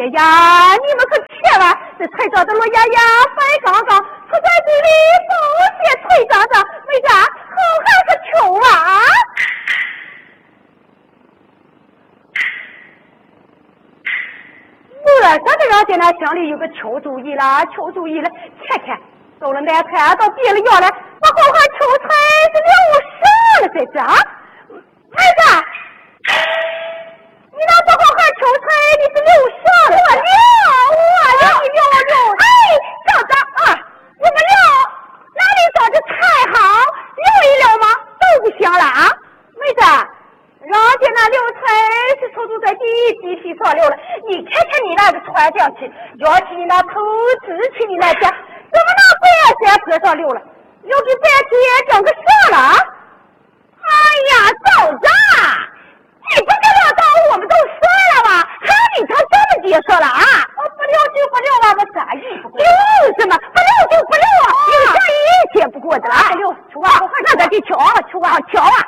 呀，你们可千万这菜长得罗呀呀白杠杠，出在嘴里不些脆渣渣，为啥好汉可穷啊？我说这让在那乡里有个求主意了，求主意了，看走了那菜到别了药了，我好汉求财是留啥了这是啊？儿子，你那不好汉求财你是留啥了？我留，哎，嫂子啊，我们留哪里找着菜好？留一留吗？都不行了啊，妹子。人家那留菜是出租在第一集体上留了，你看看你那个穿上去，要起你那投资起你那家，怎么那白山坡上留了？留给白天整个啥了啊？哎呀，嫂子，你不是料到我们都说了吗？还你成这么结说了啊？不留就不留啊，我啥意思？留什么？不留就不留啊！你这一切不过的了。不留，求啊！那咱去瞧啊，求啊，瞧啊！